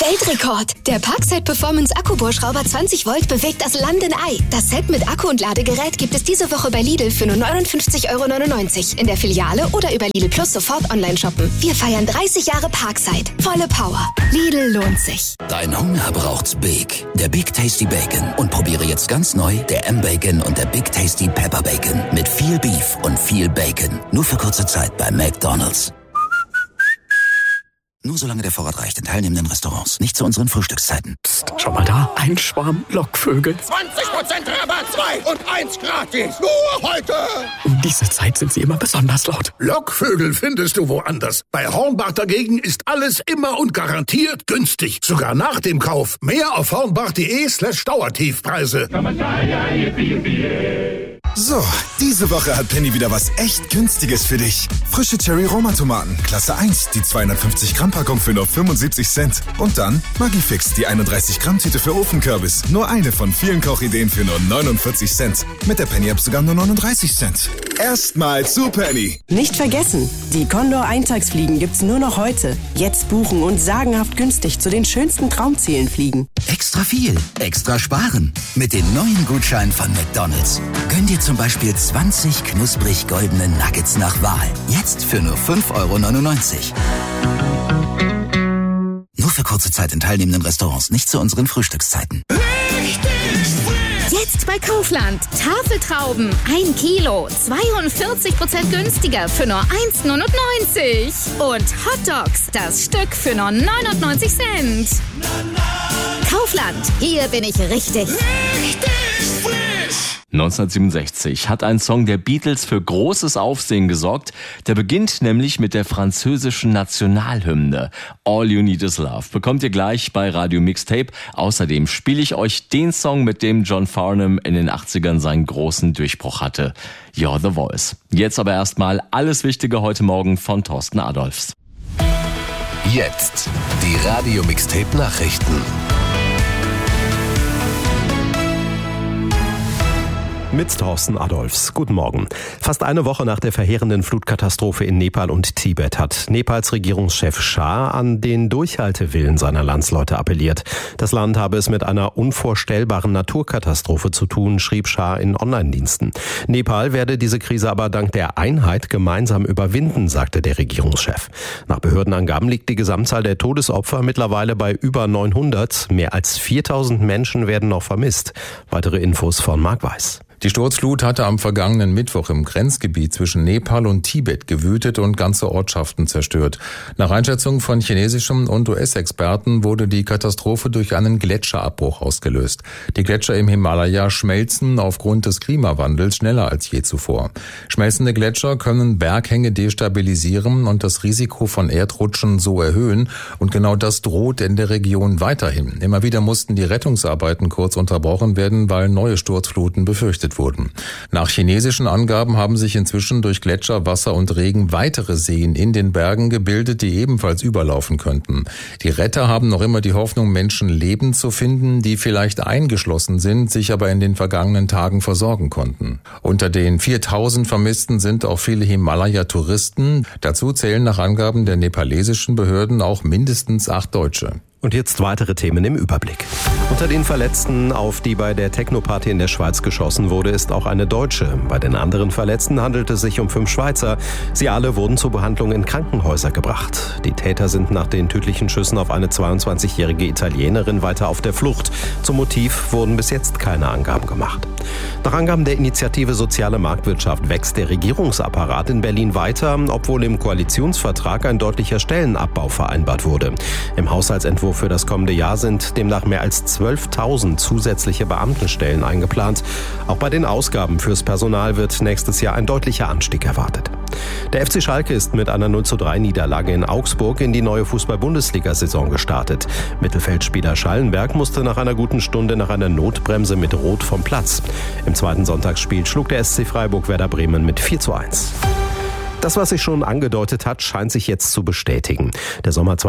Weltrekord! Der Parkside Performance Akkubohrschrauber 20 Volt bewegt das Land in Ei. Das Set mit Akku und Ladegerät gibt es diese Woche bei Lidl für nur 59,99 € in der Filiale oder über Lidl Plus sofort online shoppen. Wir feiern 30 Jahre Parkside. Volle Power. Lidl lohnt sich. Dein Hunger braucht's Big. Der Big Tasty Bacon. Und probiere jetzt ganz neu der M-Bacon und der Big Tasty Pepper Bacon. Mit viel Beef und viel Bacon. Nur für kurze Zeit bei McDonald's. Nur solange der Vorrat reicht in teilnehmenden Restaurants. Nicht zu unseren Frühstückszeiten. Psst, schau mal da. Ein Schwarm Lockvögel. 20% Rabatt, 2 und 1 gratis. Nur heute. Um diese Zeit sind sie immer besonders laut. Lockvögel findest du woanders. Bei Hornbach dagegen ist alles immer und garantiert günstig. Sogar nach dem Kauf. Mehr auf hornbach.de/Dauertiefpreise. So, diese Woche hat Penny wieder was echt Günstiges für dich. Frische Cherry-Roma-Tomaten, Klasse 1, die 250 Gramm Packung für nur 75 Cent. Und dann Maggi-Fix, die 31 Gramm Tüte für Ofenkürbis. Nur eine von vielen Kochideen für nur 49 Cent. Mit der Penny-App sogar nur 39 Cent. Erstmal zu Penny. Nicht vergessen, die Condor Eintagsfliegen gibt's nur noch heute. Jetzt buchen und sagenhaft günstig zu den schönsten Traumzielen fliegen. Extra viel, extra sparen. Mit den neuen Gutscheinen von McDonald's. Gönn dir zum Beispiel 20 knusprig goldene Nuggets nach Wahl. Jetzt für nur 5,99 €. Nur für kurze Zeit in teilnehmenden Restaurants, nicht zu unseren Frühstückszeiten. Jetzt bei Kaufland. Tafeltrauben 1 Kilo, 42% günstiger für nur 1,99 €. Und Hotdogs, das Stück für nur 99 Cent. Kaufland, hier bin ich richtig. 1967 hat ein Song der Beatles für großes Aufsehen gesorgt. Der beginnt nämlich mit der französischen Nationalhymne. All You Need Is Love bekommt ihr gleich bei Radio Mixtape. Außerdem spiele ich euch den Song, mit dem John Farnham in den 80ern seinen großen Durchbruch hatte. You're the Voice. Jetzt aber erstmal alles Wichtige heute Morgen von Thorsten Adolfs. Jetzt die Radio Mixtape Nachrichten. Mit Thorsten Adolfs. Guten Morgen. Fast eine Woche nach der verheerenden Flutkatastrophe in Nepal und Tibet hat Nepals Regierungschef Shah an den Durchhaltewillen seiner Landsleute appelliert. Das Land habe es mit einer unvorstellbaren Naturkatastrophe zu tun, schrieb Shah in Online-Diensten. Nepal werde diese Krise aber dank der Einheit gemeinsam überwinden, sagte der Regierungschef. Nach Behördenangaben liegt die Gesamtzahl der Todesopfer mittlerweile bei über 900. Mehr als 4000 Menschen werden noch vermisst. Weitere Infos von Marc Weiß. Die Sturzflut hatte am vergangenen Mittwoch im Grenzgebiet zwischen Nepal und Tibet gewütet und ganze Ortschaften zerstört. Nach Einschätzung von chinesischen und US-Experten wurde die Katastrophe durch einen Gletscherabbruch ausgelöst. Die Gletscher im Himalaya schmelzen aufgrund des Klimawandels schneller als je zuvor. Schmelzende Gletscher können Berghänge destabilisieren und das Risiko von Erdrutschen so erhöhen. Und genau das droht in der Region weiterhin. Immer wieder mussten die Rettungsarbeiten kurz unterbrochen werden, weil neue Sturzfluten befürchtet wurden. Nach chinesischen Angaben haben sich inzwischen durch Gletscher, Wasser und Regen weitere Seen in den Bergen gebildet, die ebenfalls überlaufen könnten. Die Retter haben noch immer die Hoffnung, Menschen lebend zu finden, die vielleicht eingeschlossen sind, sich aber in den vergangenen Tagen versorgen konnten. Unter den 4000 Vermissten sind auch viele Himalaya-Touristen. Dazu zählen nach Angaben der nepalesischen Behörden auch mindestens 8 Deutsche. Und jetzt weitere Themen im Überblick. Unter den Verletzten, auf die bei der Techno-Party in der Schweiz geschossen wurde, ist auch eine Deutsche. Bei den anderen Verletzten handelt es sich um 5 Schweizer. Sie alle wurden zur Behandlung in Krankenhäuser gebracht. Die Täter sind nach den tödlichen Schüssen auf eine 22-jährige Italienerin weiter auf der Flucht. Zum Motiv wurden bis jetzt keine Angaben gemacht. Nach Angaben der Initiative Soziale Marktwirtschaft wächst der Regierungsapparat in Berlin weiter, obwohl im Koalitionsvertrag ein deutlicher Stellenabbau vereinbart wurde. Im Haushaltsentwurf für das kommende Jahr sind demnach mehr als 12.000 zusätzliche Beamtenstellen eingeplant. Auch bei den Ausgaben fürs Personal wird nächstes Jahr ein deutlicher Anstieg erwartet. Der FC Schalke ist mit einer 0:3 in Augsburg in die neue Fußball-Bundesliga-Saison gestartet. Mittelfeldspieler Schallenberg musste nach einer guten Stunde nach einer Notbremse mit Rot vom Platz. Im zweiten Sonntagsspiel schlug der SC Freiburg Werder Bremen mit 4:1. Das, was sich schon angedeutet hat, scheint sich jetzt zu bestätigen. Der Sommer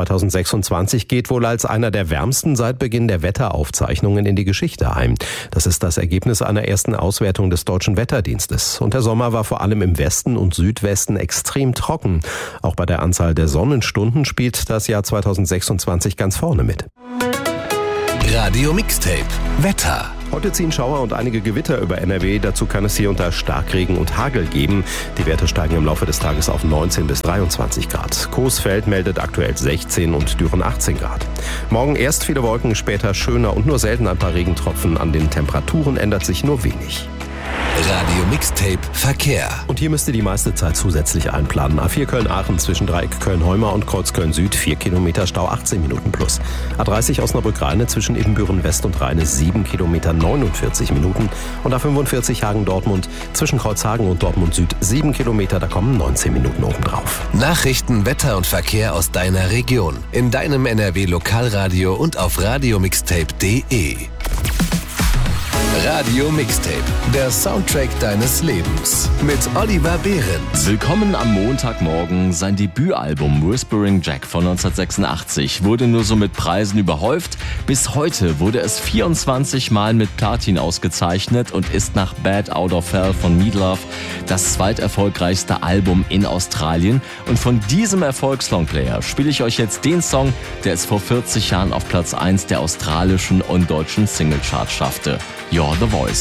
2026 geht wohl als einer der wärmsten seit Beginn der Wetteraufzeichnungen in die Geschichte ein. Das ist das Ergebnis einer ersten Auswertung des Deutschen Wetterdienstes. Und der Sommer war vor allem im Westen und Südwesten extrem trocken. Auch bei der Anzahl der Sonnenstunden spielt das Jahr 2026 ganz vorne mit. Radio Mixtape Wetter. Heute ziehen Schauer und einige Gewitter über NRW. Dazu kann es hier und da Starkregen und Hagel geben. Die Werte steigen im Laufe des Tages auf 19 bis 23 Grad. Coesfeld meldet aktuell 16 und Düren 18 Grad. Morgen erst viele Wolken, später schöner und nur selten ein paar Regentropfen. An den Temperaturen ändert sich nur wenig. Radio Mixtape Verkehr. Und hier müsst ihr die meiste Zeit zusätzlich einplanen. A4 Köln-Aachen zwischen Dreieck Köln-Heumer und Kreuz Köln-Süd 4 Kilometer Stau 18 Minuten plus. A30 Osnabrück-Rheine zwischen Ebenbüren West und Rheine 7 Kilometer 49 Minuten. Und A45 Hagen-Dortmund zwischen Kreuzhagen und Dortmund Süd 7 Kilometer, da kommen 19 Minuten obendrauf. Nachrichten, Wetter und Verkehr aus deiner Region. In deinem NRW-Lokalradio und auf radiomixtape.de. Radio Mixtape, der Soundtrack deines Lebens mit Oliver Behrendt. Willkommen am Montagmorgen. Sein Debütalbum Whispering Jack von 1986 wurde nur so mit Preisen überhäuft. Bis heute wurde es 24 Mal mit Platin ausgezeichnet und ist nach Bad Out of Hell von Meatloaf das zweiterfolgreichste Album in Australien. Und von diesem Erfolgslongplayer spiele ich euch jetzt den Song, der es vor 40 Jahren auf Platz 1 der australischen und deutschen Singlecharts schaffte. You're the Voice.